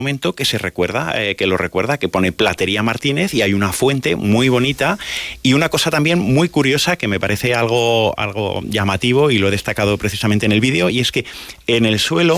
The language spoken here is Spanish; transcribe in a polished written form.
momento que se recuerda, que lo recuerda, que pone Platería Martínez y hay una fuente muy bonita y una cosa también muy curiosa que me parece algo llamativo y lo he destacado precisamente en el vídeo, y es que en el suelo